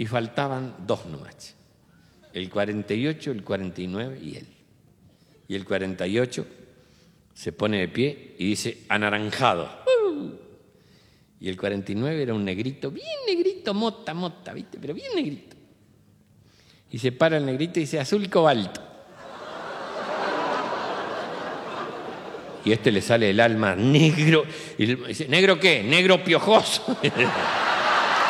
y faltaban 2 nomás. El 48, el 49 y él. Y el 48 se pone de pie y dice anaranjado. Y el 49 era un negrito, bien negrito, mota, ¿viste? Pero bien negrito. Y se para el negrito y dice azul cobalto. Y le sale el alma negro. Y dice, ¿negro qué? Negro piojoso.